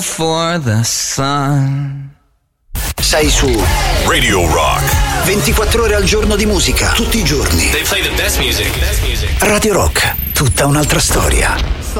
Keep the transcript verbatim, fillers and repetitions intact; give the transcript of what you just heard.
For the sun. Sei su Radio Rock. ventiquattro ore al giorno di musica, tutti i giorni. They play the best music. Best music. Radio Rock, tutta un'altra storia.